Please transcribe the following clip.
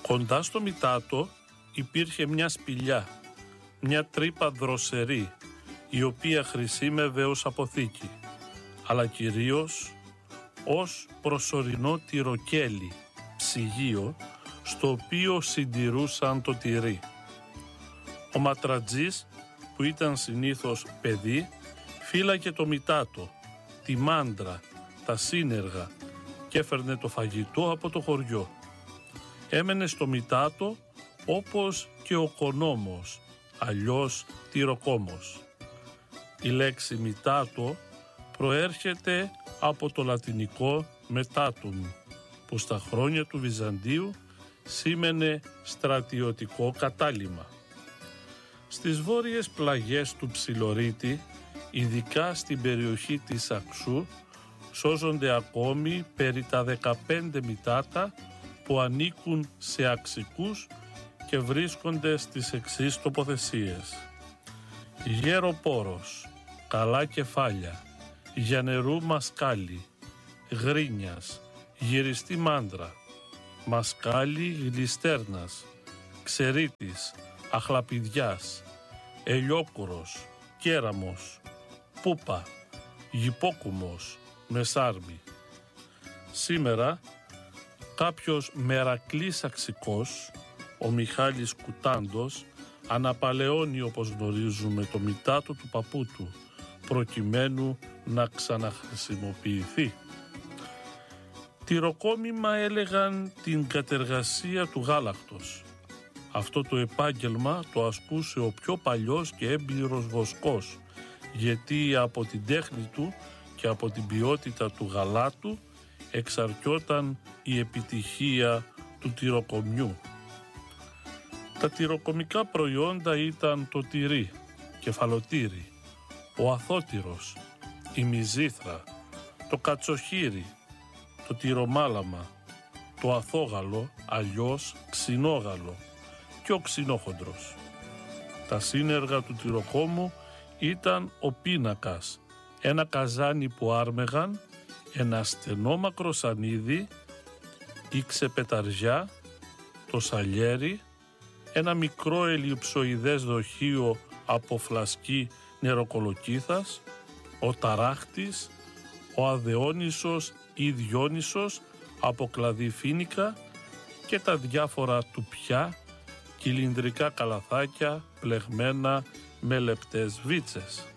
Κοντά στο Μητάτο υπήρχε μια σπηλιά, μια τρύπα δροσερή, η οποία χρησιμεύε ως αποθήκη, αλλά κυρίως ως προσωρινό τυροκέλι, ψυγείο, στο οποίο συντηρούσαν το τυρί. Ο ματρατζής, που ήταν συνήθως παιδί, φύλακε το Μητάτο, τη μάντρα, τα σύνεργα και έφερνε το φαγητό από το χωριό. Έμενε στο Μητάτο όπως και ο κονόμος, αλλιώς τυροκόμος. Η λέξη Μητάτο προέρχεται από το λατινικό metatum, που στα χρόνια του Βυζαντίου σήμαινε στρατιωτικό κατάλημα. Στις βόρειες πλαγιές του Ψιλορίτη, ειδικά στην περιοχή της Αξού, σώζονται ακόμη περί τα 15 Μητάτα που ανήκουν σε αξικούς και βρίσκονται στις εξής τοποθεσίες: Γεροπόρος, Καλά Κεφάλια, Γιαννερού Μασκάλι, Γρίνιας, Γυριστή Μάντρα, Μασκάλι Γλιστέρνας, Ξερίτης, Αχλαπηδιάς, Ελιόκουρος, Κέραμος, Πούπα, Γυπόκουμος, Μεσάρμη. Σήμερα κάποιος μερακλής αξικός, ο Μιχάλης Κουτάντος, αναπαλαιώνει, όπως γνωρίζουμε, το Μητάτο του παππού του, προκειμένου να ξαναχρησιμοποιηθεί. Τυροκόμημα έλεγαν την κατεργασία του γάλακτος. Αυτό το επάγγελμα το ασκούσε ο πιο παλιός και έμπειρος βοσκός, γιατί από την τέχνη του και από την ποιότητα του γαλάτου εξαρτιόταν η επιτυχία του τυροκομιού. Τα τυροκομικά προϊόντα ήταν το τυρί, κεφαλοτήρι, ο αθώτυρος, η μυζήθρα, το κατσοχύρι, το τυρομάλαμα, το αθόγαλο, αλλιώς ξινόγαλο, και ο ξινόχοντρος. Τα σύνεργα του τυροκόμου ήταν ο πίνακας, ένα καζάνι που άρμεγαν, ένα στενό μακροσανίδι, η ξεπεταριά, το σαλιέρι, ένα μικρό ελιψοειδές δοχείο από φλασκή νεροκολοκύθας, ο ταράχτης, ο αδεόνισσος ή διόνισσος από κλαδί φοίνικα και τα διάφορα τουπιά, κυλινδρικά καλαθάκια πλεγμένα με λεπτές βίτσες.